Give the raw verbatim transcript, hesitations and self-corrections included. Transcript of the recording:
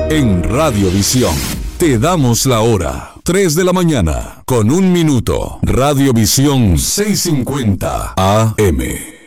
En Radiovisión te damos la hora. tres de la mañana, con un minuto. Radiovisión seiscientos cincuenta A M.